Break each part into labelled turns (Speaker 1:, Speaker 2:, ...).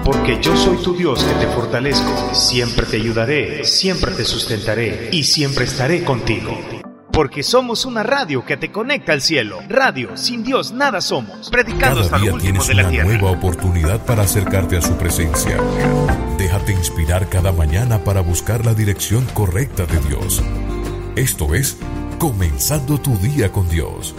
Speaker 1: Porque yo soy tu Dios que te fortalezco, siempre te ayudaré, siempre te sustentaré y siempre estaré contigo. Porque somos una radio que te conecta al cielo. Radio, sin Dios nada somos. Predicando hasta lo último de la tierra.
Speaker 2: Cada día tienes una nueva oportunidad para acercarte a su presencia. Déjate inspirar cada mañana para buscar la dirección correcta de Dios. Esto es Comenzando tu día con Dios.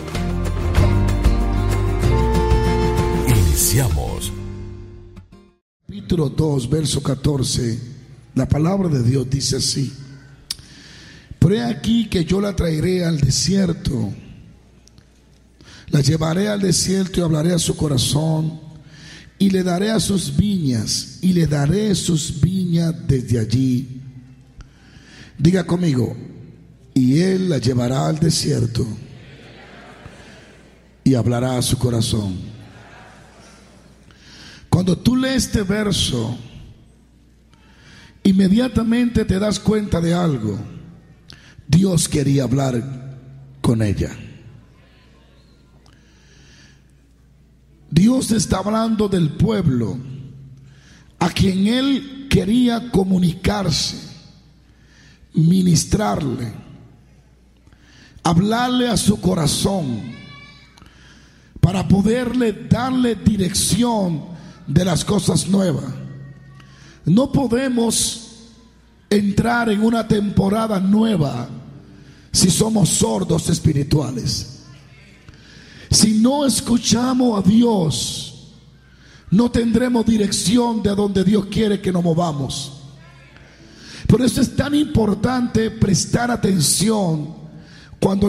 Speaker 2: Iniciamos.
Speaker 3: Capítulo 2, verso 14. La palabra de Dios dice así: pero he aquí que yo la traeré al desierto, la llevaré al desierto y hablaré a su corazón, y le daré a sus viñas, y le daré sus viñas desde allí. Diga conmigo: y él la llevará al desierto y hablará a su corazón. Cuando tú lees este verso, inmediatamente te das cuenta de algo. Dios quería hablar con ella. Dios está hablando del pueblo a quien Él quería comunicarse, ministrarle, hablarle a su corazón para poderle darle dirección de las cosas nuevas. No podemos entrar en una temporada nueva si somos sordos espirituales. Si no escuchamos a Dios, no tendremos dirección de a donde Dios quiere que nos movamos. Por eso es tan importante prestar atención cuando